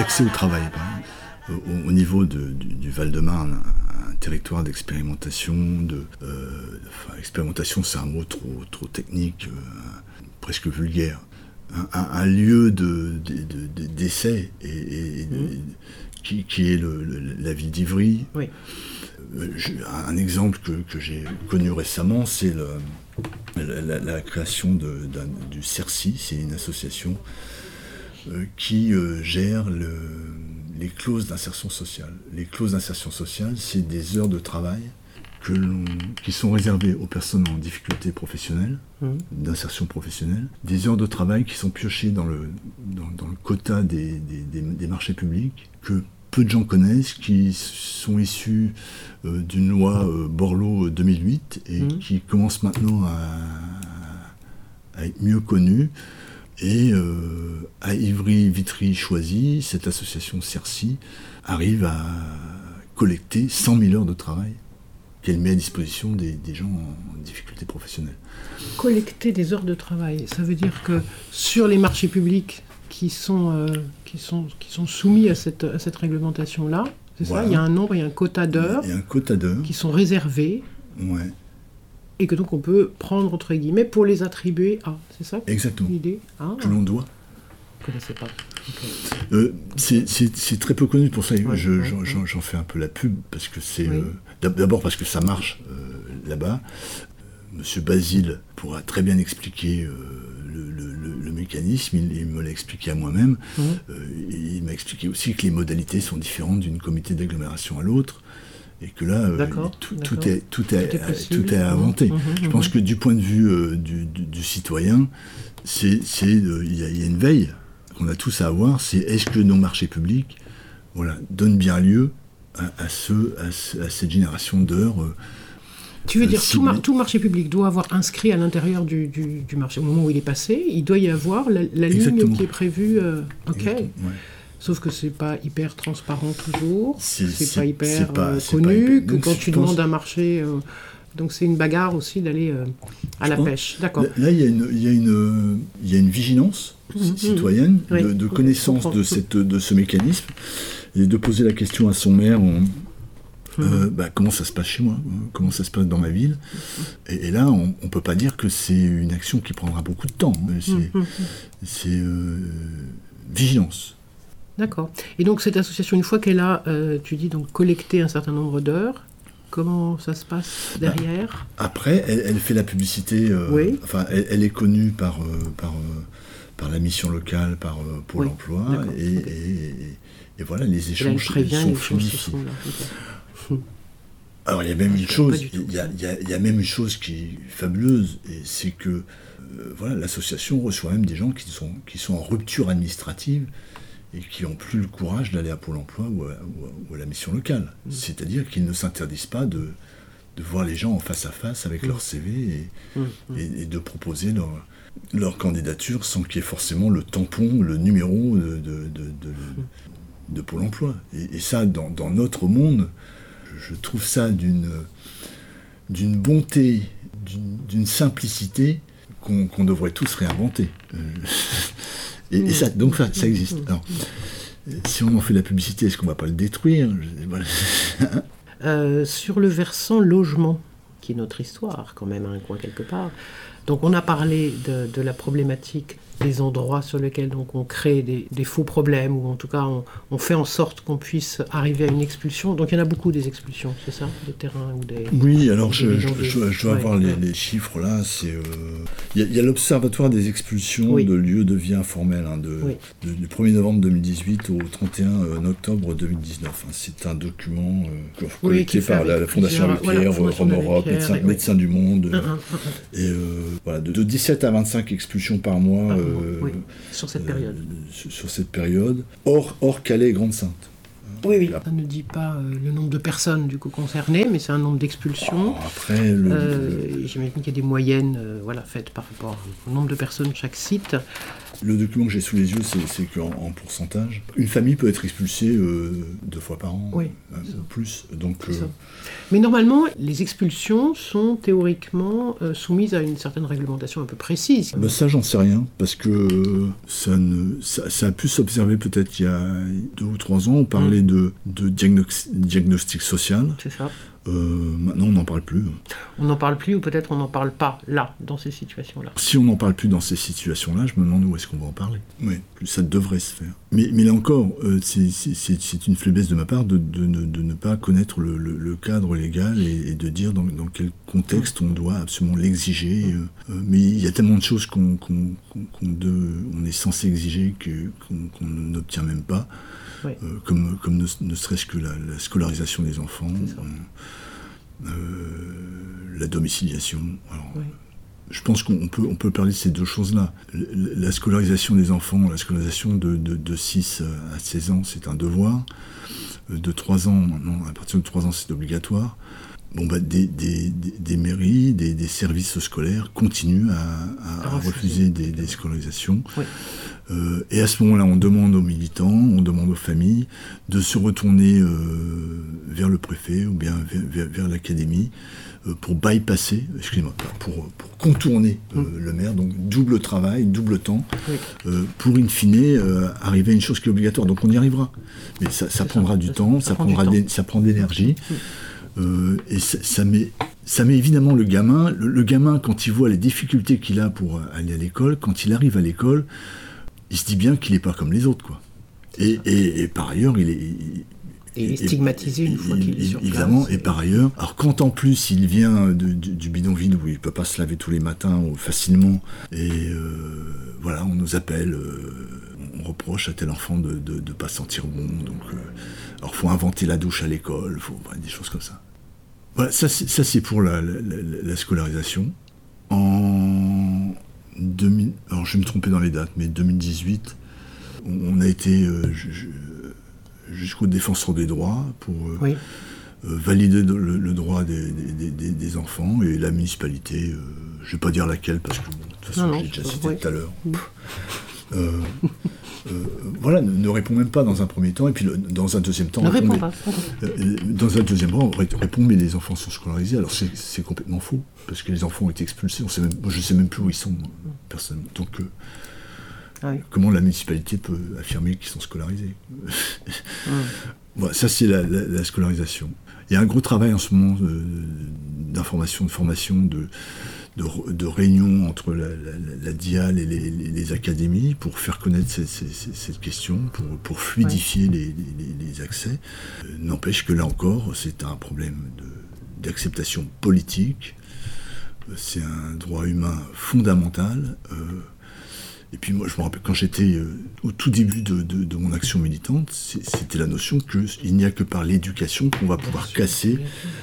Accès au travail, par exemple. Au niveau du Val-de-Marne, un territoire d'expérimentation, expérimentation c'est un mot trop technique, presque vulgaire. Un lieu d'essai qui est la ville d'Ivry. Oui. Un exemple que j'ai connu récemment, c'est la création du CERCI, c'est une association qui gère les clauses d'insertion sociale. Les clauses d'insertion sociale, c'est des heures de travail qui sont réservées aux personnes en difficulté professionnelle, d'insertion professionnelle, des heures de travail qui sont piochées dans le quota des marchés publics, que peu de gens connaissent, qui sont issus d'une loi Borloo 2008 et qui commence maintenant à être mieux connue. Et à Ivry-Vitry-Choisy, cette association CERCI arrive à collecter 100 000 heures de travail qu'elle met à disposition des gens en difficulté professionnelle. Collecter des heures de travail, ça veut dire que sur les marchés publics qui sont soumis à cette réglementation-là, c'est voilà. Ça, il y a un nombre, il y a un quota d'heures, qui sont réservées. Ouais. Et que donc on peut prendre entre guillemets pour les attribuer à, c'est ça? Exactement. L'idée que l'on doit. Je ne connaissais pas. Okay. C'est très peu connu pour ça. J'en fais un peu la pub parce que c'est d'abord parce que ça marche là-bas. Monsieur Basile pourra très bien expliquer le mécanisme. Il me l'a expliqué à moi-même. Il m'a expliqué aussi que les modalités sont différentes d'une comité d'agglomération à l'autre. Et que là, tout est à inventer. Je pense que du point de vue du citoyen, il y a une veille qu'on a tous à avoir, c'est est-ce que nos marchés publics donnent bien lieu à cette génération d'heures. Tu veux dire tout marché public doit avoir inscrit à l'intérieur du marché, au moment où il est passé, il doit y avoir la ligne qui est prévue. Ok. Sauf que c'est pas hyper transparent toujours, c'est pas hyper connu, que quand tu demandes un marché... donc c'est une bagarre aussi d'aller à la pêche. D'accord. Là, il y a une vigilance citoyenne de connaissance de ce mécanisme, et de poser la question à son maire, comment ça se passe chez moi, comment ça se passe dans ma ville. Et là, on ne peut pas dire que c'est une action qui prendra beaucoup de temps. C'est vigilance. D'accord. Et donc cette association, une fois qu'elle a, tu dis donc collecté un certain nombre d'heures, comment ça se passe derrière ? Après, elle fait la publicité. Elle est connue par la mission locale, par Pôle Emploi, et voilà, les échanges sont fluidifiés. Alors il y a même une chose qui est fabuleuse, et c'est que l'association reçoit même des gens qui sont en rupture administrative et qui n'ont plus le courage d'aller à Pôle emploi ou à la mission locale. C'est-à-dire qu'ils ne s'interdisent pas de voir les gens en face à face avec leur CV et de proposer leur candidature sans qu'il y ait forcément le tampon, le numéro de Pôle emploi. Et ça, dans notre monde, je trouve ça d'une bonté, d'une simplicité qu'on devrait tous réinventer. Et ça, donc ça existe. Alors, si on en fait de la publicité, est-ce qu'on ne va pas le détruire ? Sur le versant logement, qui est notre histoire quand même, un coin quelque part, donc on a parlé de la problématique des endroits sur lesquels donc, on crée des faux problèmes, ou en tout cas on fait en sorte qu'on puisse arriver à une expulsion. Donc il y en a beaucoup des expulsions, c'est ça ? Des terrains ou des... Oui, alors je dois avoir les chiffres là. Il y a l'Observatoire des expulsions de lieux de vie informels du 1er novembre 2018 au 31 octobre 2019. C'est un document collecté par la Fondation Abbé Pierre, Rome Europe, Médecins du Monde. Et de 17 à 25 expulsions par mois. Sur cette période. Sur cette période, hors Calais et Grande-Sainte. Oui. Ça ne dit pas le nombre de personnes du coup concernées, mais c'est un nombre d'expulsions. Après, j'imagine qu'il y a des moyennes faites par rapport au nombre de personnes chaque site. Le document que j'ai sous les yeux, c'est qu'en pourcentage, une famille peut être expulsée 2 fois par an, ou plus. Donc, mais normalement, les expulsions sont théoriquement soumises à une certaine réglementation un peu précise. Ça, j'en sais rien, parce que ça a pu s'observer peut-être il y a 2 ou 3 ans. On parlait de diagnostic social. C'est ça. Maintenant, on n'en parle plus. On n'en parle plus, ou peut-être on n'en parle pas, là, dans ces situations-là. Si on n'en parle plus dans ces situations-là, je me demande où est-ce qu'on va en parler. Oui, ça devrait se faire. Mais là encore, c'est une faiblesse de ma part de ne pas connaître le cadre légal et de dire dans quel contexte on doit absolument l'exiger. Mais il y a tellement de choses qu'on est censé exiger qu'on n'obtient même pas. Oui. Comme ne serait-ce que la scolarisation des enfants, la domiciliation. Alors, oui. Je pense qu'on peut parler de ces 2 choses-là. La scolarisation des enfants, la scolarisation de 6 à 16 ans, c'est un devoir. De 3 ans, maintenant, à partir de 3 ans, c'est obligatoire. Des mairies, des services scolaires continuent à refuser des scolarisations. Oui. Et à ce moment-là, on demande aux militants, on demande aux familles de se retourner vers le préfet ou bien vers l'académie pour bypasser, pour contourner le maire. Donc double travail, double temps, pour in fine arriver à une chose qui est obligatoire. Donc on y arrivera. Mais ça prendra du temps, ça prend de l'énergie. Et ça met évidemment le gamin, quand il voit les difficultés qu'il a pour aller à l'école, quand il arrive à l'école, il se dit bien qu'il n'est pas comme les autres, quoi. Et par ailleurs, il est stigmatisé une fois qu'il est sur place. Évidemment, et par ailleurs, alors quand en plus il vient du bidonville où il ne peut pas se laver tous les matins facilement, et voilà, on nous appelle, on reproche à tel enfant de ne pas sentir bon, donc alors il faut inventer la douche à l'école, des choses comme ça. Voilà, ça c'est pour la scolarisation. En 2000, alors je vais me tromper dans les dates, mais 2018, on a été jusqu'au défenseur des droits pour valider le droit des enfants, et la municipalité, je ne vais pas dire laquelle parce que de toute façon je l'ai déjà cité tout à l'heure. Voilà, ne répond même pas dans un premier temps, et puis dans un deuxième temps... Dans un deuxième temps, on répond, mais les enfants sont scolarisés. Alors c'est complètement faux, parce que les enfants ont été expulsés, je ne sais même plus où ils sont, personnellement. Donc, comment la municipalité peut affirmer qu'ils sont scolarisés? Voilà, ça c'est la scolarisation. Il y a un gros travail en ce moment d'information, de formation, de réunion entre la DIAL et les académies pour faire connaître cette question, pour fluidifier les accès. N'empêche que là encore, c'est un problème d'acceptation politique, c'est un droit humain fondamental. Et puis moi, je me rappelle, quand j'étais au tout début de mon action militante, c'était la notion qu'il n'y a que par l'éducation qu'on va pouvoir casser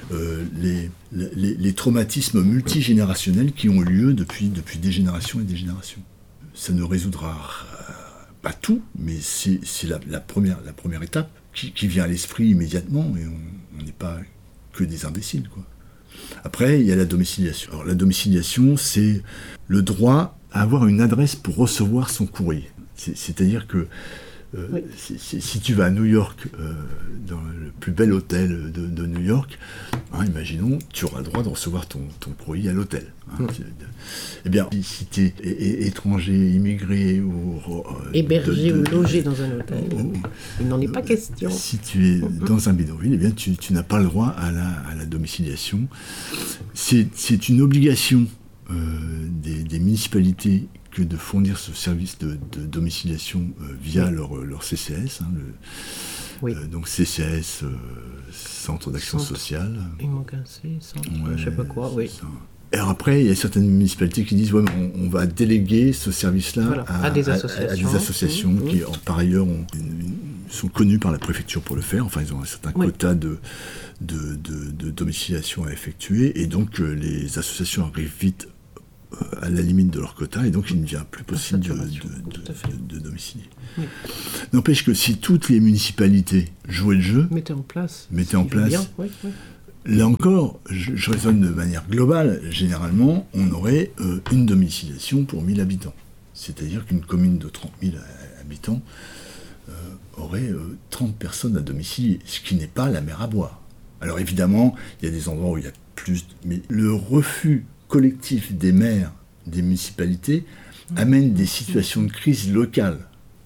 les traumatismes multigénérationnels qui ont lieu depuis des générations et des générations. Ça ne résoudra pas tout, mais c'est la première étape qui vient à l'esprit immédiatement, et on n'est pas que des imbéciles, quoi. Après, il y a la domiciliation. Alors la domiciliation, c'est le droit à avoir une adresse pour recevoir son courrier. C'est-à-dire que si tu vas à New York, dans le plus bel hôtel de New York, imaginons, tu auras le droit de recevoir ton courrier à l'hôtel. Eh bien, si tu es étranger, immigré ou... hébergé ou logé dans un hôtel, il n'en est pas question. Si tu es dans un bidonville, eh bien, tu n'as pas le droit à la domiciliation. C'est une obligation des municipalités que de fournir ce service de domiciliation via leur CCS. Donc CCS, Centre d'Action Sociale. Il manque un C, centre, je ne sais pas quoi, oui. Et après, il y a certaines municipalités qui disent on va déléguer ce service-là à des associations qui, par ailleurs, sont connues par la préfecture pour le faire. Enfin, ils ont un certain quota de domiciliation à effectuer. Et donc, les associations arrivent vite à la limite de leur quota, et donc il ne devient plus possible de domicilier. Oui. N'empêche que si toutes les municipalités jouaient le jeu, mettaient en place, là encore, je raisonne de manière globale, généralement, on aurait une domiciliation pour 1000 habitants. C'est-à-dire qu'une commune de 30 000 habitants aurait 30 personnes à domicile, ce qui n'est pas la mer à boire. Alors évidemment, il y a des endroits où il y a plus... Mais le refus collectif des maires, des municipalités, amène des situations de crise locale.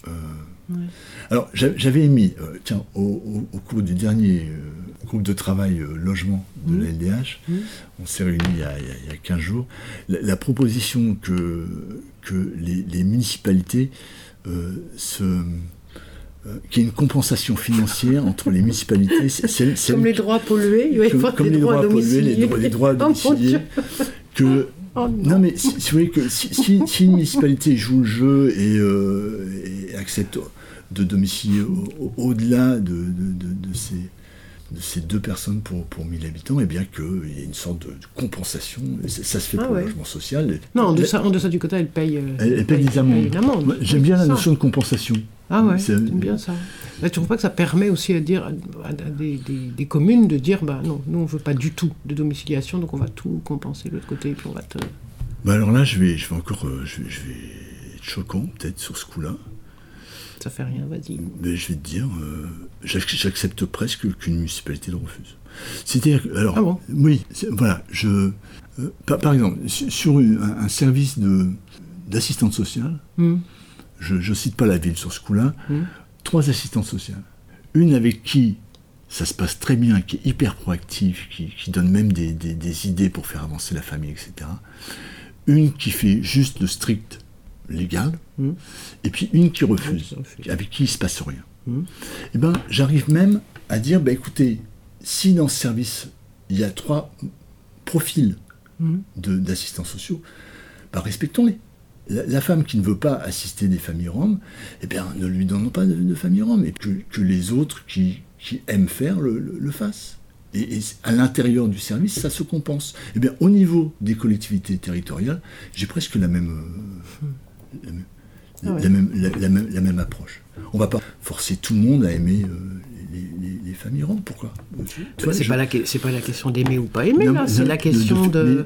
Alors j'avais émis, au cours du dernier groupe de travail logement de la LDH, on s'est réunis il y a 15 jours, la proposition que les municipalités qu'il y ait une compensation financière entre les municipalités. Comme les droits pollués, il va y avoir des droits à domicilier. Les droits à domicilier. Non, mais si vous voyez que si une municipalité joue le jeu et accepte de domicilier au-delà de ces 2 personnes pour 1000 habitants, eh bien qu'il y ait une sorte de compensation. Ça se fait pour le logement social. Non, en deçà du quota, elle paye des amendes. J'aime bien la notion de compensation. Ah ouais, j'aime bien ça. Là, tu ne trouves pas que ça permet aussi à des communes de dire non, nous on ne veut pas du tout de domiciliation, donc on va tout compenser de l'autre côté, et puis on va te... alors là, je vais être choquant, peut-être, sur ce coup-là. Ça fait rien, vas-y. Mais je vais te dire, j'accepte presque qu'une municipalité le refuse. C'est-à-dire, alors, ah bon? Oui, voilà, par exemple, sur un service d'assistante sociale, je ne cite pas la ville sur ce coup-là, 3 assistantes sociales. Une avec qui ça se passe très bien, qui est hyper proactive, qui donne même des idées pour faire avancer la famille, etc. Une qui fait juste le strict légal, et puis une qui refuse, avec qui il ne se passe rien. Et j'arrive même à dire, écoutez, si dans ce service, il y a 3 profils d'assistants sociaux, respectons-les. La femme qui ne veut pas assister des familles roms, ne lui donnons pas de famille rom, et que les autres qui aiment faire le fassent. Et à l'intérieur du service, ça se compense. Au niveau des collectivités territoriales, j'ai presque la même approche. On ne va pas forcer tout le monde à aimer les familles roms. Pourquoi ? C'est pas la question d'aimer ou pas aimer, c'est la question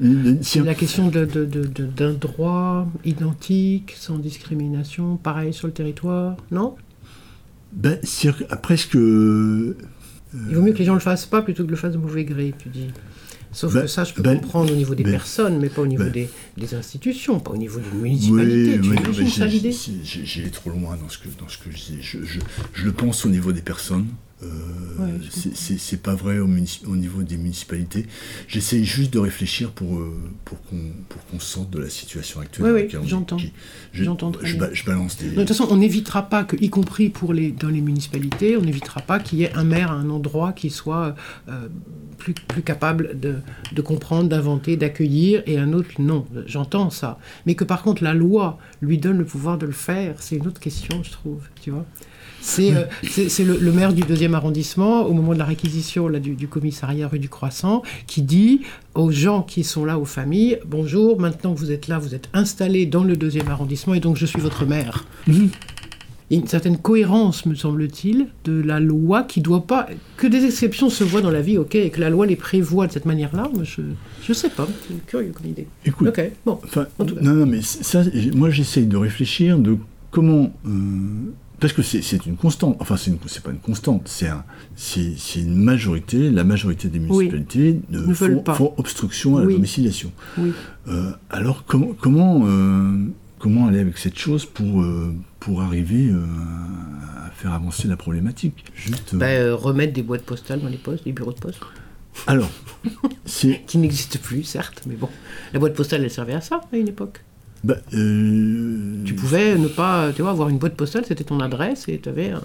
d'un droit identique, sans discrimination, pareil sur le territoire, non ? Presque... Il vaut mieux que les gens ne le fassent pas plutôt que de le fassent de mauvais gré, tu dis. Sauf que ça, je peux comprendre au niveau des personnes, mais pas au niveau des institutions, pas au niveau d'une municipalité. Tu imagines ça, l'idée ? J'ai trop loin dans ce que je dis. Je le pense au niveau des personnes. C'est pas vrai au niveau des municipalités. J'essaye juste de réfléchir pour qu'on sorte de la situation actuelle. Oui, j'entends. J'entends très bien. Je balance des... De toute façon, on n'évitera pas, y compris dans les municipalités, on n'évitera pas qu'il y ait un maire à un endroit qui soit plus capable de comprendre, d'inventer, d'accueillir, et un autre non. J'entends ça. Mais que par contre, la loi lui donne le pouvoir de le faire, c'est une autre question, je trouve. Tu vois ? C'est le maire du 2e arrondissement, au moment de la réquisition du commissariat rue du Croissant, qui dit aux gens qui sont là, aux familles, « Bonjour, maintenant que vous êtes là, vous êtes installés dans le 2e arrondissement, et donc je suis votre maire. » Il y a une certaine cohérence, me semble-t-il, de la loi qui ne doit pas... Que des exceptions se voient dans la vie, ok, et que la loi les prévoit de cette manière-là, moi, je ne sais pas, c'est curieux comme idée. Écoute, ok, bon, en tout cas. Non, mais ça, moi j'essaye de réfléchir de comment... parce que c'est une constante, enfin c'est pas une constante, c'est une majorité, la majorité des municipalités font obstruction à la domiciliation. Oui. Alors comment aller avec cette chose pour arriver à faire avancer la problématique ? Remettre des boîtes postales dans les postes, des bureaux de poste. Alors, qui n'existent plus, certes, mais bon, la boîte postale, elle servait à ça à une époque. Tu pouvais ne pas, avoir une boîte postale, c'était ton adresse et tu avais un...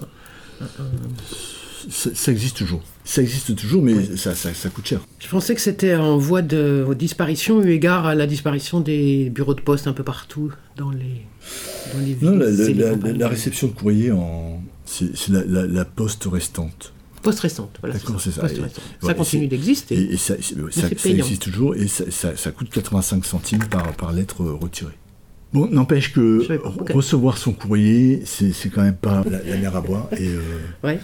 Ça existe toujours. Ça existe toujours, mais ça coûte cher. Je pensais que c'était en voie de disparition, eu égard à la disparition des bureaux de poste un peu partout dans les villes. Non, la réception de courrier, c'est la poste restante. Poste restante, voilà. D'accord, c'est ça. Ça continue d'exister. Et ça existe toujours, et ça coûte 85 centimes par lettre retirée. Bon, n'empêche que recevoir son courrier, c'est quand même pas la mer à boire. Et,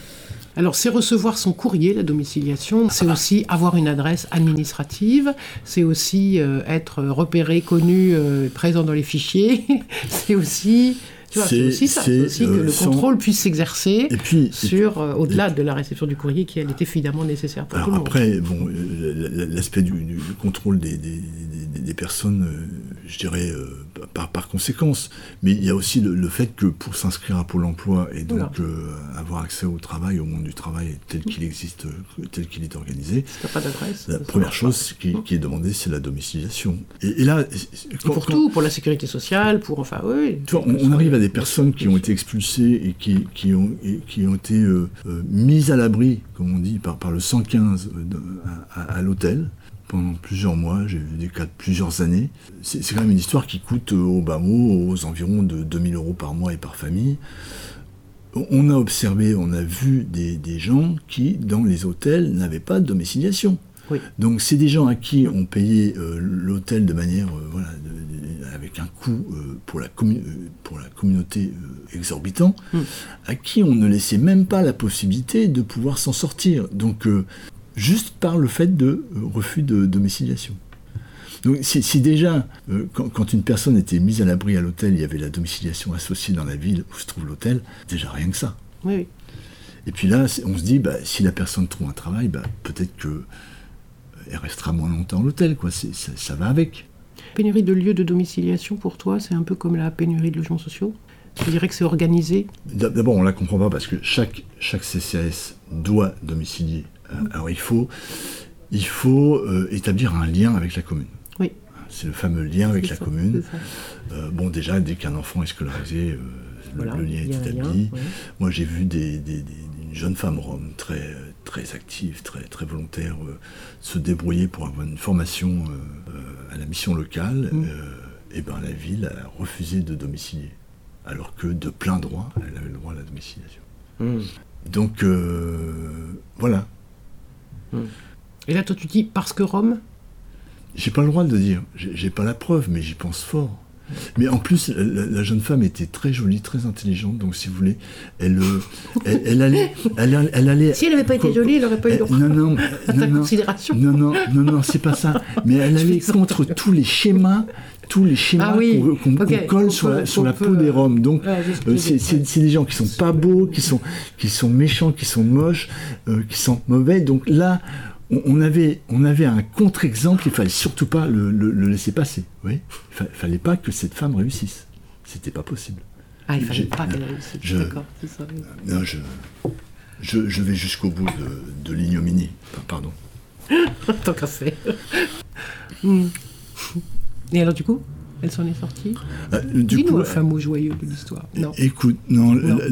Alors, c'est recevoir son courrier, la domiciliation. C'est aussi avoir une adresse administrative. C'est aussi être repéré, connu, présent dans les fichiers. C'est aussi... Tu vois, c'est aussi ça, c'est aussi que le contrôle puisse s'exercer au-delà de la réception du courrier qui, elle, est évidemment nécessaire pour tout le monde. Après, bon, l'aspect du contrôle des personnes, je dirais, par conséquence, mais il y a aussi le fait que pour s'inscrire à Pôle emploi et donc avoir accès au travail, au monde du travail tel qu'il existe, tel qu'il est organisé, si t'as pas d'adresse, la première chose qui est demandée, c'est la domiciliation. Et là... pour la sécurité sociale, pour... Enfin, oui. Tu vois, on arrive à des personnes qui ont été expulsées et qui ont été mises à l'abri, comme on dit, par le 115 à l'hôtel pendant plusieurs mois. J'ai vu des cas de plusieurs années. C'est quand même une histoire qui coûte au bas mot aux environs de 2 000 € par mois et par famille. On a observé, on a vu des gens qui, dans les hôtels, n'avaient pas de domiciliation. Oui. Donc c'est des gens à qui on payait l'hôtel de manière avec un coût pour la communauté exorbitant, à qui on ne laissait même pas la possibilité de pouvoir s'en sortir. Donc juste par le fait de refus de domiciliation. Donc si déjà, quand une personne était mise à l'abri à l'hôtel, il y avait la domiciliation associée dans la ville où se trouve l'hôtel, déjà rien que ça. Oui. Et puis là, on se dit, si la personne trouve un travail, peut-être que elle restera moins longtemps à l'hôtel, quoi. Ça va avec. Pénurie de lieux de domiciliation, pour toi, c'est un peu comme la pénurie de logements sociaux ? Tu dirais que c'est organisé ? D'abord, on ne la comprend pas parce que chaque CCAS doit domicilier. Alors, il faut établir un lien avec la commune. Oui. C'est le fameux lien avec la commune. Bon, déjà, dès qu'un enfant est scolarisé, le lien est établi. Oui. Moi, j'ai vu une jeune femme rome très active, très volontaire, se débrouiller pour avoir une formation à la mission locale. Et la ville a refusé de domicilier, alors que de plein droit, elle avait le droit à la domiciliation. Donc, voilà. Et là, toi, tu dis parce que Rome ? J'ai pas le droit de le dire, j'ai pas la preuve, mais j'y pense fort. Mais en plus, la jeune femme était très jolie, très intelligente, donc si vous voulez, elle allait... Si elle n'avait pas été jolie, elle n'aurait pas eu droit à ta considération. Non, c'est pas ça. Mais elle allait contre tous les schémas qu'on colle sur la peau des Roms. Donc, c'est des gens qui sont pas beaux, qui sont méchants, qui sont moches, qui sont mauvais. Donc là... On avait un contre-exemple, il ne fallait surtout pas le laisser passer. Oui, il ne fallait pas que cette femme réussisse. C'était pas possible. Ah, il ne fallait pas qu'elle réussisse, d'accord, c'est ça. Non, je vais jusqu'au bout de l'ignominie. Pardon. Tant qu'à faire. Et alors, du coup, elle s'en est sortie. Dis-nous le fameux joyeux de l'histoire. Non. Écoute, non.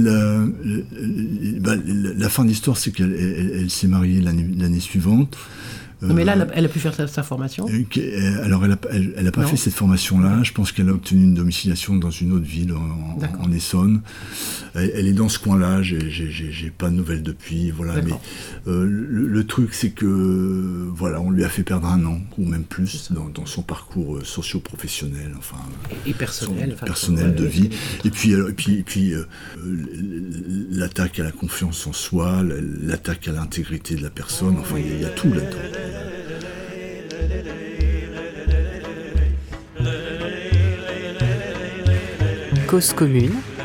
La fin de l'histoire, c'est qu'elle s'est mariée l'année suivante. Non, mais là, elle a pu faire sa formation. Alors, elle n'a pas fait cette formation-là. Je pense qu'elle a obtenu une domiciliation dans une autre ville, en Essonne. Elle est dans ce coin-là. J'ai pas de nouvelles depuis. Voilà. Mais le truc, c'est que on lui a fait perdre 1 an ou même plus dans son parcours socio-professionnel, enfin et personnel, de vie. Et puis l'attaque à la confiance en soi, l'attaque à l'intégrité de la personne. Enfin, il y a tout là-dedans. Cause commune